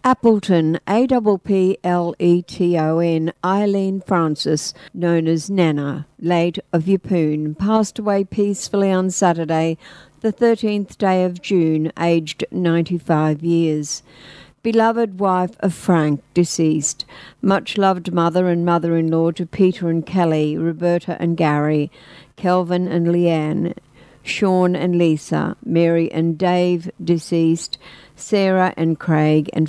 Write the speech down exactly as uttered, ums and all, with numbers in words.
Appleton, A P P L E T O N, Eileen Francis, known as Nana, late of Yeppoon, passed away peacefully on Saturday, the thirteenth day of June, aged ninety-five years. Beloved wife of Frank, deceased. Much-loved mother and mother-in-law to Peter and Kelly, Roberta and Gary, Kelvin and Leanne, Sean and Lisa, Mary and Dave, deceased, Sarah and Craig, and